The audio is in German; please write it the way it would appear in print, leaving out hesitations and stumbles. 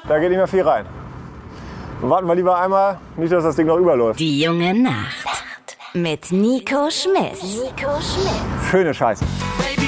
Da geht nicht mehr viel rein. Warten wir lieber einmal, nicht, dass das Ding noch überläuft. Die junge Nacht mit Nico Schmidt. Schöne Scheiße.